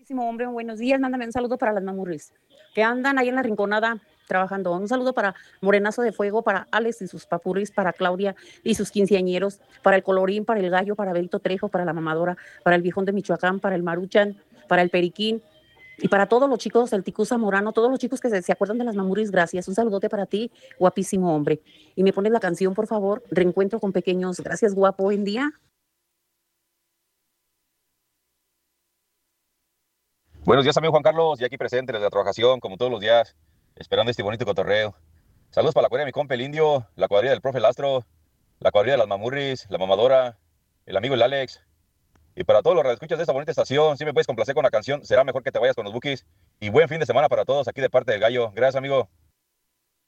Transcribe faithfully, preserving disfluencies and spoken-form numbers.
Muchísimo, hombre, buenos días. Mándame un saludo para las mamurris que andan ahí en la rinconada trabajando. Un saludo para Morenazo de Fuego, para Alex y sus papurris, para Claudia y sus quinceañeros, para el Colorín, para el Gallo, para Benito Trejo, para la Mamadora, para el Viejón de Michoacán, para el Maruchan, para el Periquín y para todos los chicos del Ticú Zamorano, todos los chicos que se, se acuerdan de las mamurris, gracias. Un saludote para ti, guapísimo hombre. Y me pones la canción, por favor, Reencuentro con Pequeños. Gracias, guapo, buen día. Buenos días, amigo Juan Carlos, ya aquí presente desde la trabajación, como todos los días, esperando este bonito cotorreo. Saludos para la cuadrilla de mi compa el Indio, la cuadrilla del profe Lastro, la cuadrilla de las Mamurris, la Mamadora, el amigo el Alex, y para todos los radioescuchas de esta bonita estación, si me puedes complacer con la canción, será mejor que te vayas con los Bookies, y buen fin de semana para todos aquí de parte del Gallo. Gracias, amigo.